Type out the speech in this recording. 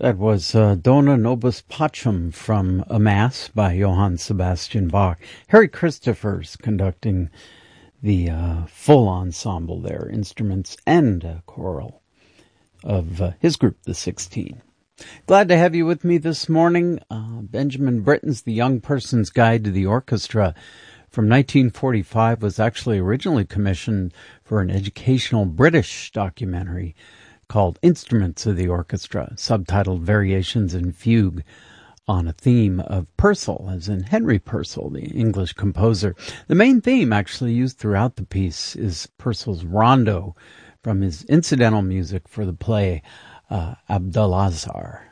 That was Dona Nobis Pacem from A Mass by Johann Sebastian Bach. Harry Christophers conducting the full ensemble there, instruments and choral of his group, the 16. Glad to have you with me this morning. Benjamin Britten's The Young Person's Guide to the Orchestra from 1945 was actually originally commissioned for an educational British documentary called Instruments of the Orchestra, subtitled Variations in Fugue, on a theme of Purcell, as in Henry Purcell, the English composer. The main theme actually used throughout the piece is Purcell's rondo from his incidental music for the play Abdalazar.